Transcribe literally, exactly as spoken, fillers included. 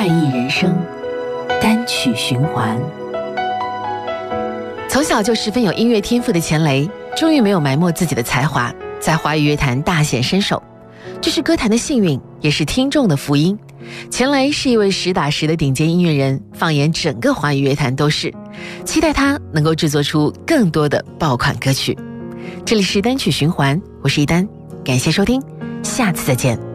快意人生，单曲循环。 从小就十分有音乐天赋的钱雷，终于没有埋没自己的才华，在华语乐坛大显身手。这是歌坛的幸运，也是听众的福音。钱雷是一位实打实的顶尖音乐人，放眼整个华语乐坛都是。期待他能够制作出更多的爆款歌曲。这里是单曲循环，我是一丹，感谢收听，下次再见。